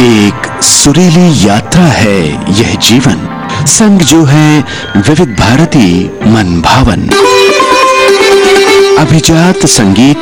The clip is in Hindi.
एक सुरीली यात्रा है यह जीवन, संग जो है विविध भारती मन भावन। अभिजात संगीत